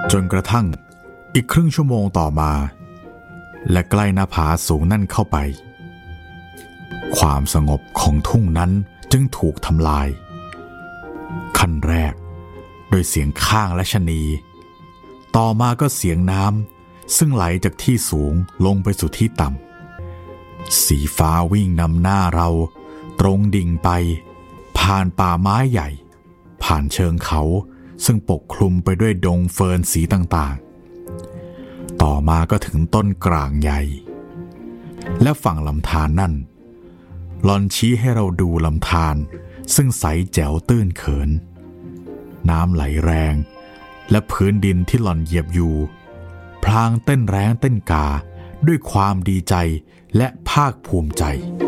จนกระทั่งอีกครึ่งชั่วโมงต่อมาและใกล้หน้าผาสูงนั่นเข้าไปความสงบของทุ่งนั้นจึงถูกทำลายขั้นแรกโดยเสียงข้างและชะนีต่อมาก็เสียงน้ำซึ่งไหลจากที่สูงลงไปสู่ที่ต่ำสีฟ้าวิ่งนำหน้าเราตรงดิ่งไปผ่านป่าไม้ใหญ่ผ่านเชิงเขาซึ่งปกคลุมไปด้วยดงเฟิร์นสีต่างๆต่อมาก็ถึงต้นกลางใหญ่และฝั่งลำธารนั่นหล่อนชี้ให้เราดูลำธารซึ่งใสแจ๋วตื้นเขินน้ำไหลแรงและพื้นดินที่หล่อนเหยียบอยู่พลางเต้นแรงเต้นกาด้วยความดีใจและภาคภูมิใจ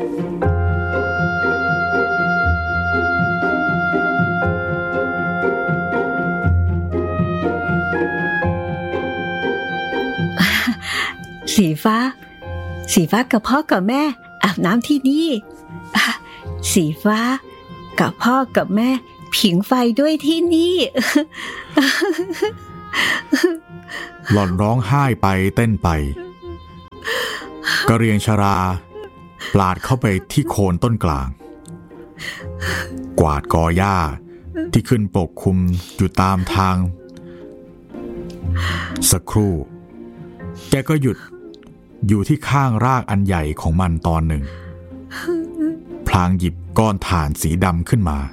สีฟ้ากับพ่อกับแม่อาบน้ำที่นี่สีฟ้ากับพ่อกับแม่ผิงไฟด้วยที่นี่หล่อนร้องไห้ไปเต้นไปกระเรียงชราปลาดเข้าไปที่โคนต้นกลางกวาดกอหญ้าที่ขึ้นปกคลุมอยู่ตามทางสักครู่แกก็หยุดอยู่ที่ข้างรากอันใหญ่ของมันตอนหนึ่งพลางหยิบก้อนถ่านสีดำขึ้นมา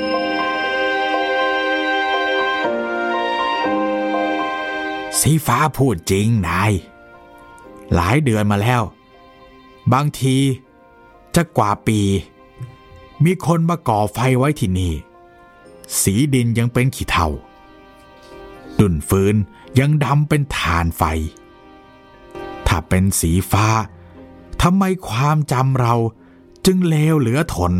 สีฟ้าพูดจริงนายหลายเดือนมาแล้วบางทีจะกว่าปีมีคนมาก่อไฟไว้ที่นี่สีดินยังเป็นขี้เถ้าดุ่นฟืนยังดำเป็นถ่านไฟถ้าเป็นสีฟ้าทำไมความจำเราจึงเลวเหลือทน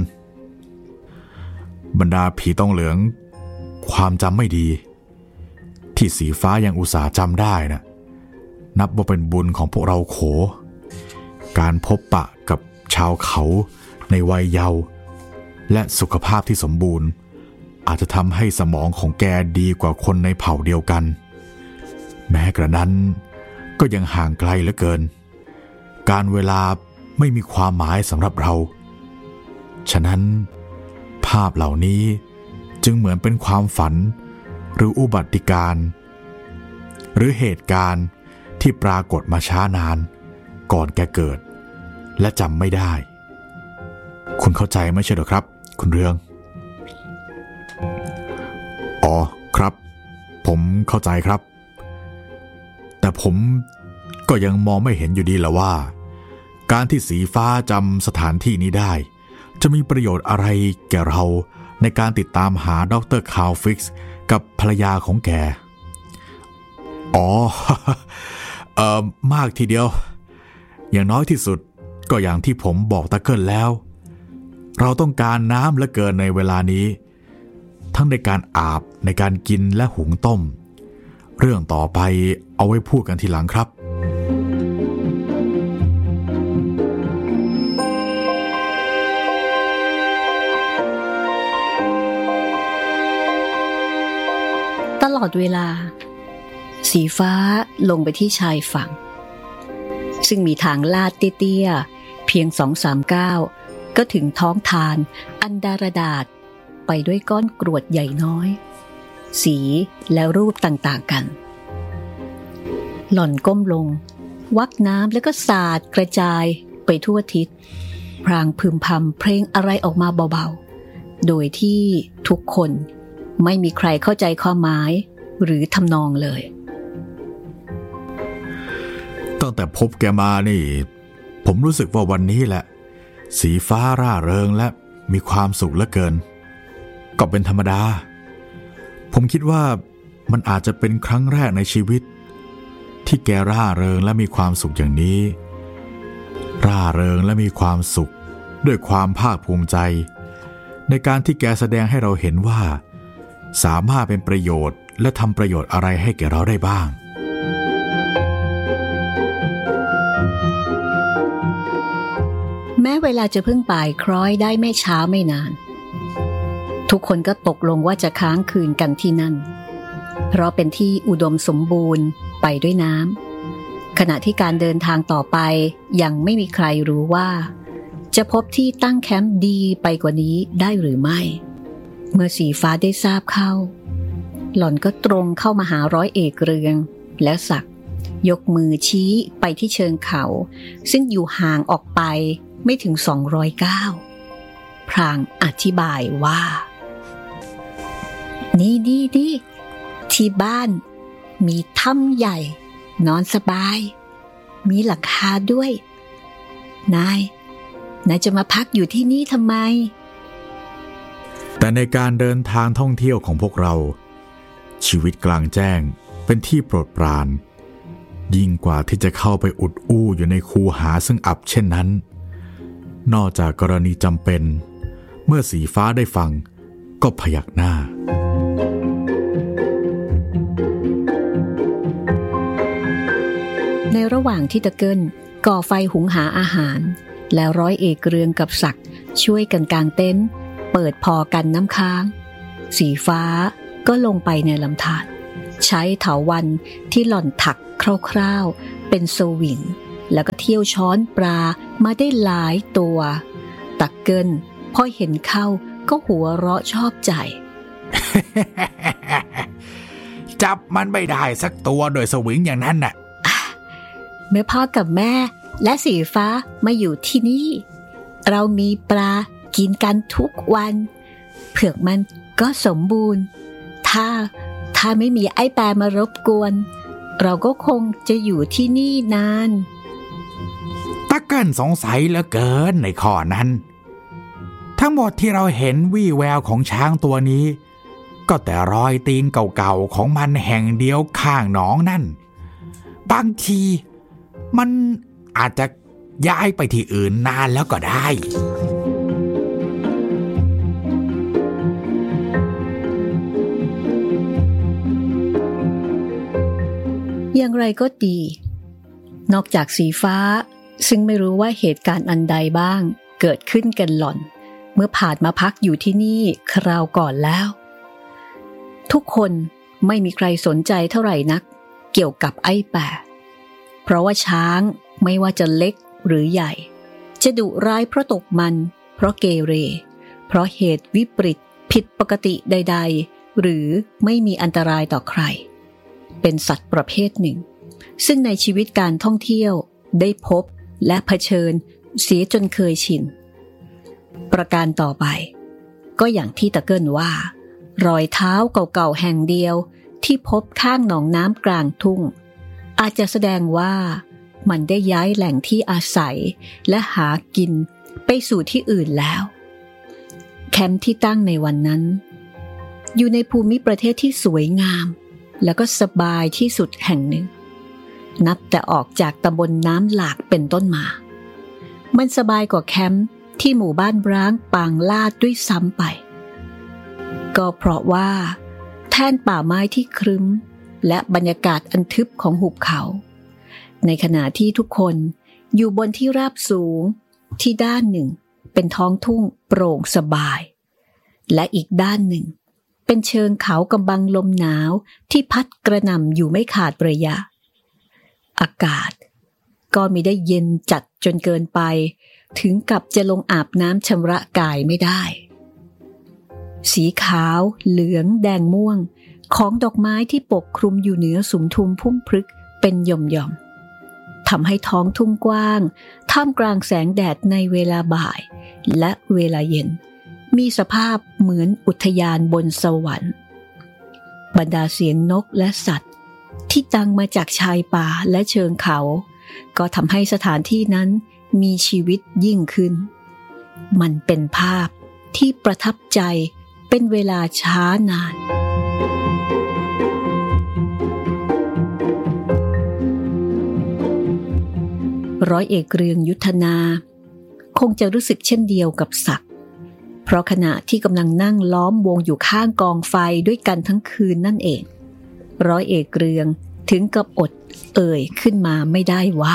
บรรดาผีต้องเหลืองความจำไม่ดีที่สีฟ้ายังอุตส่าห์จำได้นะนับว่าเป็นบุญของพวกเราโขการพบปะกับชาวเขาในวัยเยาว์และสุขภาพที่สมบูรณ์อาจจะทำให้สมองของแกดีกว่าคนในเผ่าเดียวกันแม้กระนั้นก็ยังห่างไกลเหลือเกินการเวลาไม่มีความหมายสำหรับเราฉะนั้นภาพเหล่านี้จึงเหมือนเป็นความฝันหรืออุบัติการณ์หรือเหตุการณ์ที่ปรากฏมาช้านานก่อนแกเกิดและจำไม่ได้คุณเข้าใจไม่ใช่หรอครับคุณเรืองอ๋อครับผมเข้าใจครับแต่ผมก็ยังมองไม่เห็นอยู่ดีละว่าการที่สีฟ้าจำสถานที่นี้ได้จะมีประโยชน์อะไรแก่เราในการติดตามหาดร.คาร์ลฟิกซ์กับภรรยาของแกอ๋อ มากทีเดียวอย่างน้อยที่สุดก็อย่างที่ผมบอกตะเกิลแล้วเราต้องการน้ำเหลือเกินในเวลานี้ทั้งในการอาบในการกินและหุงต้มเรื่องต่อไปเอาไว้พูดกันทีหลังครับตลอดเวลาสีฟ้าลงไปที่ชายฝั่งซึ่งมีทางลาดเตี้ยๆเพียง 2-3 ก้าวก็ถึงท้องทานอันดารดาษไปด้วยก้อนกรวดใหญ่น้อยสีและรูปต่างๆกันหล่อนก้มลงวักน้ำแล้วก็สาดกระจายไปทั่วทิศพลางพึมพำเพลงอะไรออกมาเบาๆโดยที่ทุกคนไม่มีใครเข้าใจความหมายหรือทำนองเลยตั้งแต่พบแกมานี่ผมรู้สึกว่าวันนี้แหละสีฟ้าร่าเริงและมีความสุขเหลือเกินก็เป็นธรรมดาผมคิดว่ามันอาจจะเป็นครั้งแรกในชีวิตที่แกร่าเริงและมีความสุขอย่างนี้ร่าเริงและมีความสุขด้วยความภาคภูมิใจในการที่แกแสดงให้เราเห็นว่าสามารถเป็นประโยชน์และทำประโยชน์อะไรให้แก่เราได้บ้างแม้เวลาจะเพิ่งบ่ายคล้อยได้ไม่ช้าไม่นานทุกคนก็ตกลงว่าจะค้างคืนกันที่นั่นเพราะเป็นที่อุดมสมบูรณ์ไปด้วยน้ำขณะที่การเดินทางต่อไปยังไม่มีใครรู้ว่าจะพบที่ตั้งแคมป์ดีไปกว่านี้ได้หรือไม่เมื่อสีฟ้าได้ทราบเข้าหล่อนก็ตรงเข้ามาหาร้อยเอกเรืองและศักดิ์ยกมือชี้ไปที่เชิงเขาซึ่งอยู่ห่างออกไปไม่ถึง200 ก้าวพลางอธิบายว่านี่ที่บ้านมีถ้ำใหญ่นอนสบายมีหลังคาด้วยนายจะมาพักอยู่ที่นี่ทำไมแต่ในการเดินทางท่องเที่ยวของพวกเราชีวิตกลางแจ้งเป็นที่โปรดปรานยิ่งกว่าที่จะเข้าไปอุดอู้อยู่ในคูหาซึ่งอับเช่นนั้นนอกจากกรณีจำเป็นเมื่อสีฟ้าได้ฟังก็พยักหน้าในระหว่างที่ตะเกิลก่อไฟหุงหาอาหารแล้วร้อยเอกเรืองกับศักดิ์ช่วยกันกางเต็นท์เปิดพอกันน้ำค้างสีฟ้าก็ลงไปในลำธารใช้เถาวัลย์ที่หล่อนถักคร่าวๆเป็นสวิงแล้วก็เที่ยวช้อนปลามาได้หลายตัวตะเกิลพอเห็นเข้าก็หัวเราะชอบใจจับมันไม่ได้สักตัวโดยสวิงอย่างนั้นน่ะเมื่อพ่อกับแม่และสีฟ้ามาอยู่ที่นี่เรามีปลากินกันทุกวันเผือกมันก็สมบูรณ์ถ้าไม่มีไอ้แปรมารบกวนเราก็คงจะอยู่ที่นี่นานตะเกิลสงสัยเหลือเกินในข้อนั้นทั้งหมดที่เราเห็นวี่แววของช้างตัวนี้ก็แต่รอยตีนเก่าๆของมันแห่งเดียวข้างหนองนั่นบางทีมันอาจจะย้ายไปที่อื่นนานแล้วก็ได้อย่างไรก็ดีนอกจากสีฟ้าซึ่งไม่รู้ว่าเหตุการณ์อันใดบ้างเกิดขึ้นกันหล่อนเมื่อผ่านมาพักอยู่ที่นี่คราวก่อนแล้วทุกคนไม่มีใครสนใจเท่าไหร่นักเกี่ยวกับไอ้แปะเพราะว่าช้างไม่ว่าจะเล็กหรือใหญ่จะดุร้ายเพราะตกมันเพราะเกเรเพราะเหตุวิปริตผิดปกติใดๆหรือไม่มีอันตรายต่อใครเป็นสัตว์ประเภทหนึ่งซึ่งในชีวิตการท่องเที่ยวได้พบและเผชิญเสียจนเคยชินประการต่อไปก็อย่างที่ตะเกิลว่ารอยเท้าเก่าๆแห่งเดียวที่พบข้างหนองน้ำกลางทุ่งอาจจะแสดงว่ามันได้ย้ายแหล่งที่อาศัยและหากินไปสู่ที่อื่นแล้วแคมป์ที่ตั้งในวันนั้นอยู่ในภูมิประเทศที่สวยงามแล้วก็สบายที่สุดแห่งหนึ่งนับแต่ออกจากตำบลน้ำหลากเป็นต้นมามันสบายกว่าแคมป์ที่หมู่บ้านร้างปางลาดด้วยซ้ำไปก็เพราะว่าแท่นป่าไม้ที่ครึ้มและบรรยากาศอันทึบของหุบเขาในขณะที่ทุกคนอยู่บนที่ราบสูงที่ด้านหนึ่งเป็นท้องทุ่งโปร่งสบายและอีกด้านหนึ่งเป็นเชิงเขากำบังลมหนาวที่พัดกระหน่ำอยู่ไม่ขาดระยะอากาศก็มิได้เย็นจัดจนเกินไปถึงกับจะลงอาบน้ำชำระกายไม่ได้สีขาวเหลืองแดงม่วงของดอกไม้ที่ปกคลุมอยู่เหนือสุมทุมพุ่มพฤกษ์เป็นหย่อมๆทำให้ท้องทุ่งกว้างท่ามกลางแสงแดดในเวลาบ่ายและเวลาเย็นมีสภาพเหมือนอุทยานบนสวรรค์บรรดาเสียงนกและสัตว์ที่ดังมาจากชายป่าและเชิงเขาก็ทำให้สถานที่นั้นมีชีวิตยิ่งขึ้นมันเป็นภาพที่ประทับใจเป็นเวลาช้านานร้อยเอกเรืองยุทธนาคงจะรู้สึกเช่นเดียวกับศักดิ์เพราะขณะที่กำลังนั่งล้อมวงอยู่ข้างกองไฟด้วยกันทั้งคืนนั่นเองร้อยเอกเรืองถึงกับอดเอ่ยขึ้นมาไม่ได้ว่า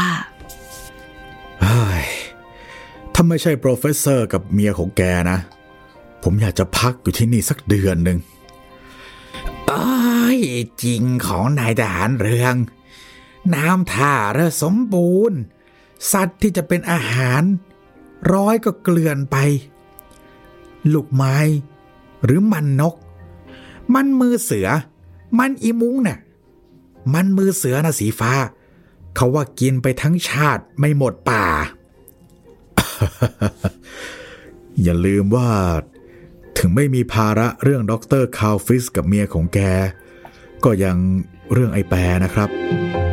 ถ้าไม่ใช่โปรเฟสเซอร์กับเมียของแกนะผมอยากจะพักอยู่ที่นี่สักเดือนหนึ่งจริงของนายทหารเรืองน้ำท่าเรือสมบูรณ์สัตว์ที่จะเป็นอาหารร้อยก็เกลื่อนไปลูกไม้หรือมันนกมันมือเสือมันอีมุ้งน่ะมันมือเสือนะสีฟ้าเขาว่ากินไปทั้งชาติไม่หมดป่าอย่าลืมว่าถึงไม่มีภาระเรื่องดร. คาลฟิสกับเมียของแกก็ยังเรื่องไอ้แปรนะครับ